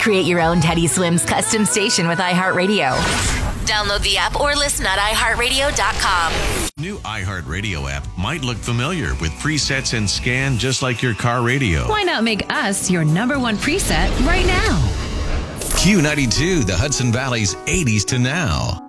Create your own Teddy Swims custom station with iHeartRadio. Download the app or listen at iHeartRadio.com. New iHeartRadio app might look familiar with presets and scan just like your car radio. Why not make us your number one preset right now? Q92, the Hudson Valley's 80s to now.